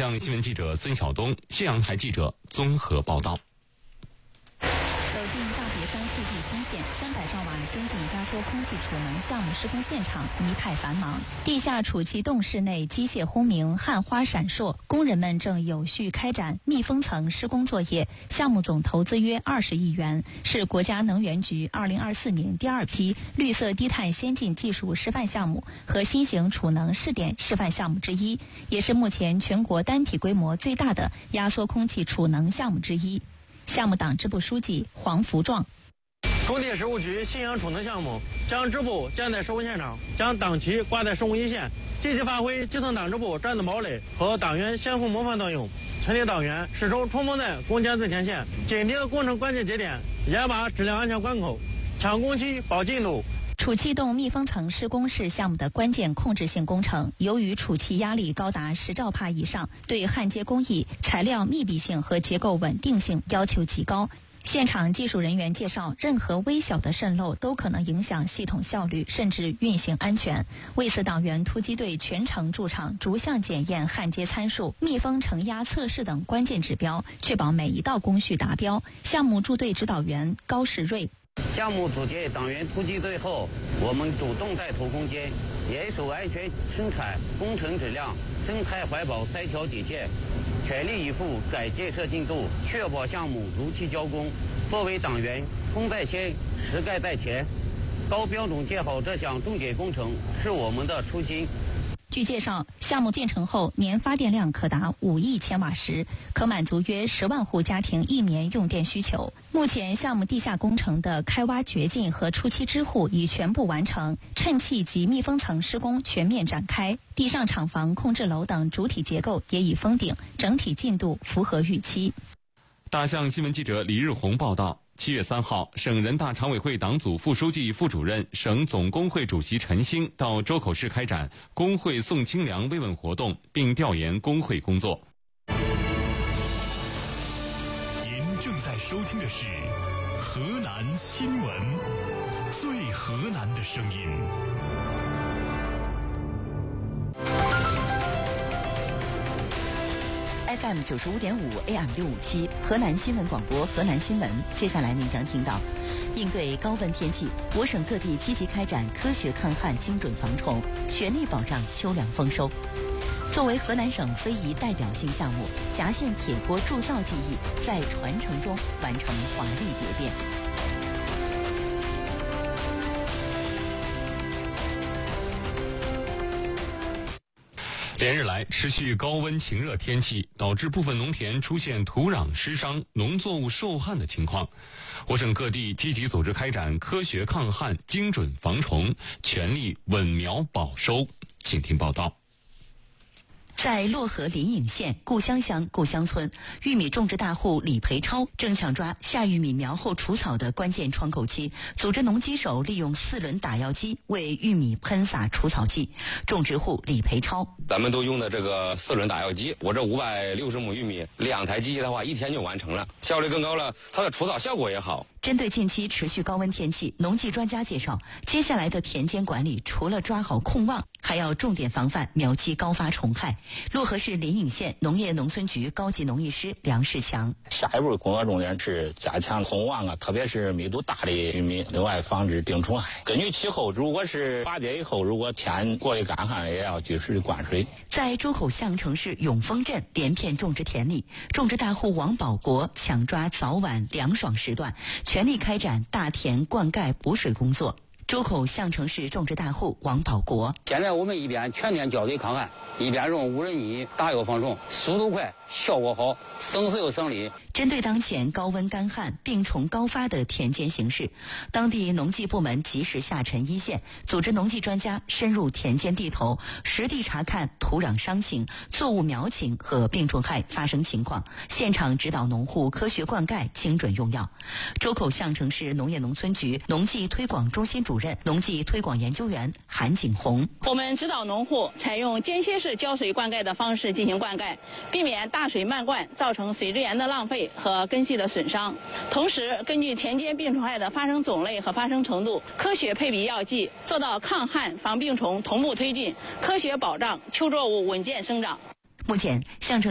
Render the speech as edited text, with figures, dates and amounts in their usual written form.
象新闻记者孙晓东，信阳台记者综合报道。 走进大别山腹地新县300兆瓦先进压缩空气储能项目施工现场，一派繁忙。地下储气洞室内机械轰鸣，焊花闪烁，工人们正有序开展密封层施工作业。项目总投资约20亿元，是国家能源局2024年第2批绿色低碳先进技术示范项目和新型储能试点示范项目之一，也是目前全国单体规模最大的压缩空气储能项目之一。项目党支部书记黄福壮。 工地事务局信阳储能项目将支部建在施工现场，将党旗挂在施工一线，积极发挥基层党支部战斗堡垒和党员先锋模范作用。全体党员始终冲锋在攻坚最前线，紧盯工程关键节点，严把质量安全关口，抢工期保进度。 储气洞密封层施工是项目的关键控制性工程，由于储气压力高达10兆帕以上，对焊接工艺、材料密闭性和结构稳定性要求极高。现场技术人员介绍，任何微小的渗漏都可能影响系统效率，甚至运行安全。为此，党员突击队全程驻场，逐项检验焊接参数、密封承压测试等关键指标，确保每一道工序达标。项目驻队指导员高世瑞。 项目组建党员突击队后，我们主动带头攻坚，严守安全生产、工程质量、生态环保3条底线，全力以赴赶建设进度，确保项目如期交工。作为党员，冲在先，实干在前，高标准建好这项重点工程是我们的初心。 据介绍，项目建成后年发电量可达5亿千瓦时，可满足约10万户家庭1年用电需求。目前项目地下工程的开挖掘进和初期支护已全部完成，衬气及密封层施工全面展开，地上厂房、控制楼等主体结构也已封顶，整体进度符合预期。 大象新闻记者李日红报道，7月3号，省人大常委会党组副书记、副主任、省总工会主席陈兴到周口市开展工会送清凉慰问活动，并调研工会工作。 您正在收听的是河南新闻，最河南的声音。 FM 95.5 AM 657河南新闻广播，河南新闻。接下来您将听到，应对高温天气，我省各地积极开展科学抗旱、精准防虫，全力保障秋粮丰收。作为河南省非遗代表性项目，夹县铁锅铸造技艺在传承中完成华丽蝶变。 连日来，持续高温晴热天气导致部分农田出现土壤湿伤、农作物受旱的情况。我省各地积极组织开展科学抗旱、精准防虫，全力稳苗保收。请听报道。 在漯河临颍县故乡乡故乡村，玉米种植大户李培超正抢抓下玉米苗后除草的关键窗口期，组织农机手利用4轮打药机为玉米喷洒除草剂。种植户李培超： 咱们都用的这个4轮打药机，我这560亩玉米，2台机器的话1天就完成了，效率更高了，它的除草效果也好。 针对近期持续高温天气，农技专家介绍，接下来的田间管理除了抓好控旺，还要重点防范苗期高发虫害。漯河市临颍县农业农村局高级农艺师梁世强： 下一步工作重点是加强控旺啊，特别是密度大的玉米，另外防治病虫害。根据气候，如果是8点以后，如果天过于干旱，也要及时的灌水。 在周口项城市永丰镇连片种植田里，种植大户王保国抢抓早晚凉爽时段，全力开展大田灌溉补水工作。周口项城市种植大户王保国： 现在我们一边全天浇水抗旱，一边用无人机打药防虫，速度快，效果好，省时又省力。 针对当前高温干旱、病虫高发的田间形势，当地农技部门及时下沉一线，组织农技专家深入田间地头，实地查看土壤伤情、作物苗情和病虫害发生情况，现场指导农户科学灌溉、精准用药。周口项城市农业农村局农技推广中心主任、农技推广研究员韩景红： 我们指导农户采用间歇式浇水灌溉的方式进行灌溉，避免大水漫灌造成水资源的浪费和根系的损伤。同时，根据田间病虫害的发生种类和发生程度，科学配比药剂，做到抗旱防病虫同步推进，科学保障秋作物稳健生长。 目前，项城